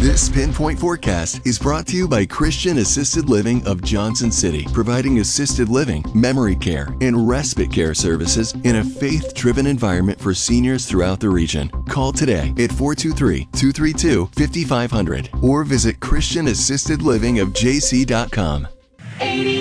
This Pinpoint Forecast is brought to you by Christian Assisted Living of Johnson City, providing assisted living, memory care, and respite care services in a faith-driven environment for seniors throughout the region. Call today at 423-232-5500 or visit ChristianassistedLivingofJC.com.